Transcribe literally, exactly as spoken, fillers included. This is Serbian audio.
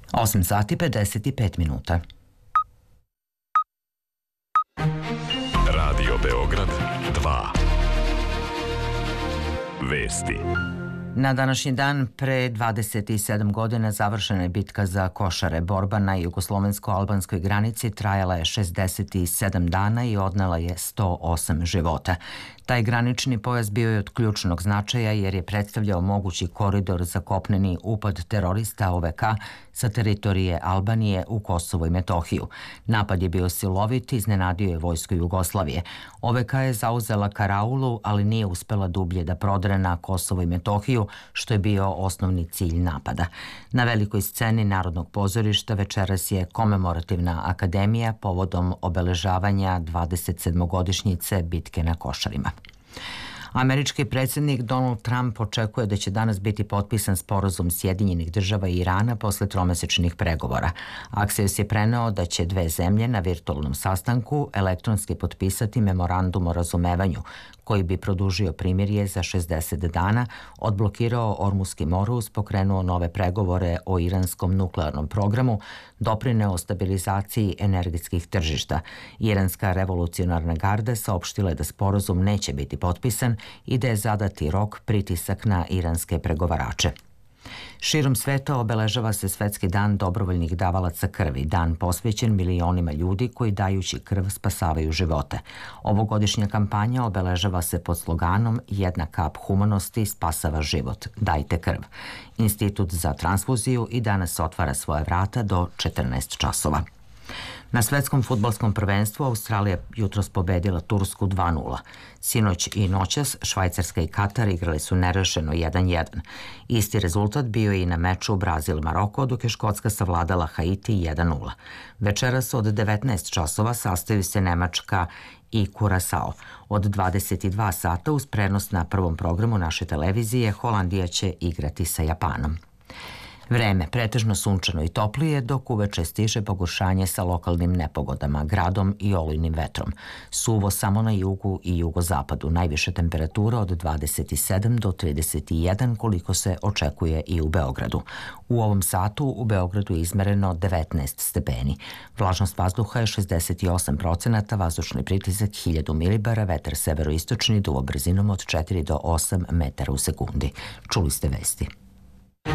osam sati pedeset pet minuta. Radio Beograd dva. Vesti. Na današnji dan pre dvadeset sedam godina završena je bitka za Košare. Borba na jugoslovensko-albanskoj granici trajala je šezdeset sedam dana i odnela je sto osam života. Taj granični pojas bio je od ključnog značaja jer je predstavljao mogući koridor za kopneni upad terorista O V K sa teritorije Albanije u Kosovo i Metohiju. Napad je bio silovit i iznenadio je vojsku Jugoslavije. O V K je zauzela Karaulu, ali nije uspela dublje da prodre na Kosovo i Metohiju, što je bio osnovni cilj napada. Na velikoj sceni Narodnog pozorišta večeras je komemorativna akademija povodom obeležavanja dvadesetsedmogodišnjice bitke na Košarima. Američki predsjednik Donald Trump očekuje da će danas biti potpisan sporazum Sjedinjenih država i Irana posle tromesečnih pregovora. Axios je preneo da će dve zemlje na virtualnom sastanku elektronski potpisati memorandum o razumevanju, koji bi produžio primirje za šezdeset dana, odblokirao Ormuski moruz, pokrenuo nove pregovore o iranskom nuklearnom programu, doprineo stabilizaciji energetskih tržišta. Iranska revolucionarna garda saopštila je da sporazum neće biti potpisan i da je zadati rok pritisak na iranske pregovarače. Širom sveta obeležava se Svetski dan dobrovoljnih davalaca krvi, dan posvećen milionima ljudi koji dajući krv spasavaju živote. Ovogodišnja kampanja obeležava se pod sloganom Jedna kap humanosti spasava život, dajte krv. Institut za transfuziju i danas otvara svoje vrata do četrnaest časova. Na svetskom fudbalskom prvenstvu Australija jutros pobedila Tursku dva nula. Sinoć i noćas Švajcarska i Katar igrali su nerešeno jedan jedan. Isti rezultat bio je i na meču Brazil-Maroko, dok je Škotska savladala Haiti jedan nula. Večeras od devetnaest časova sastaju se Nemačka i Kurasao. Od dvadeset dva sata uz prenos na prvom programu naše televizije Holandija će igrati sa Japanom. Vreme pretežno sunčano i toplije, dok uveče stiže pogoršanje sa lokalnim nepogodama, gradom i olujnim vetrom. Suvo samo na jugu i jugozapadu, najviše temperatura od dvadeset sedam do trideset jedan, koliko se očekuje i u Beogradu. U ovom satu u Beogradu je izmereno devetnaest stepeni. Vlažnost vazduha je šezdeset osam procenata, vazdušni pritisak hiljadu milibara, vetar severoistočni duvo brzinom od četiri do osam metara u sekundi. Čuli ste vesti.